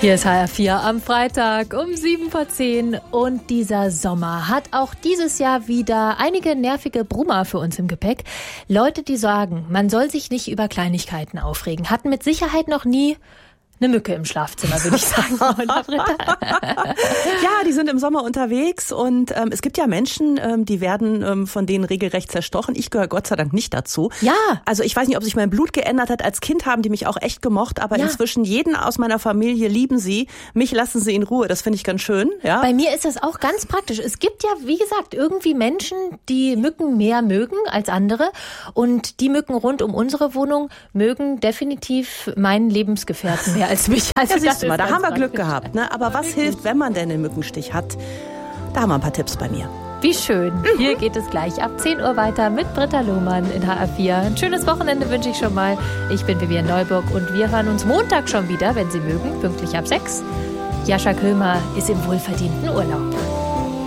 Hier ist HR4 am Freitag um 7:10 und dieser Sommer hat auch dieses Jahr wieder einige nervige Brummer für uns im Gepäck. Leute, die sagen, man soll sich nicht über Kleinigkeiten aufregen, hatten mit Sicherheit noch nie eine Mücke im Schlafzimmer, würde ich sagen. Ja, die sind im Sommer unterwegs und es gibt ja Menschen, die werden von denen regelrecht zerstochen. Ich gehöre Gott sei Dank nicht dazu. Ja. Also ich weiß nicht, ob sich mein Blut geändert hat. Als Kind haben die mich auch echt gemocht, aber inzwischen jeden aus meiner Familie lieben sie. Mich lassen sie in Ruhe. Das finde ich ganz schön. Ja. Bei mir ist das auch ganz praktisch. Es gibt ja, wie gesagt, irgendwie Menschen, die Mücken mehr mögen als andere. Und die Mücken rund um unsere Wohnung mögen definitiv meinen Lebensgefährten mehr als mich. Also ja, siehst du mal, da haben wir praktisch. Glück gehabt. Ne? Aber was hilft, wenn man denn einen Mückenstich hat? Da haben wir ein paar Tipps bei mir. Wie schön. Hier geht es gleich ab 10 Uhr weiter mit Britta Lohmann in HR4. Ein schönes Wochenende wünsche ich schon mal. Ich bin Vivian Neuburg und wir hören uns Montag schon wieder, wenn Sie mögen, pünktlich ab 6. Jascha Köhmer ist im wohlverdienten Urlaub.